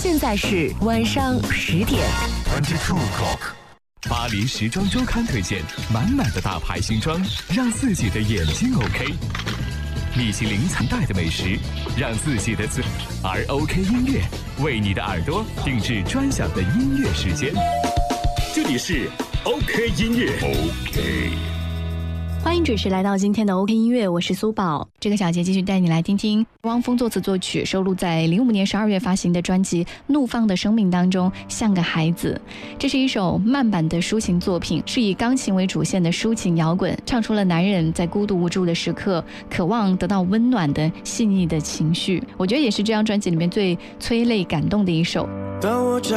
现在是晚上10点。 22 o'clock。巴黎时装周刊推荐满满的大牌新装，让自己的眼睛 OK。米其林餐带的美食，让自己的而 OK 音乐为你的耳朵定制专享的音乐时间。这里是 OK 音乐 OK。 欢迎准时来到今天的 OK 音乐，我是苏宝。这个小节继续带你来听听汪峰作词作曲，收录在05年12月发行的专辑《怒放的生命》当中，《像个孩子》。这是一首慢版的抒情作品，是以钢琴为主线的抒情摇滚，唱出了男人在孤独无助的时刻渴望得到温暖的细腻的情绪。我觉得也是这张专辑里面最催泪感动的一首。 当我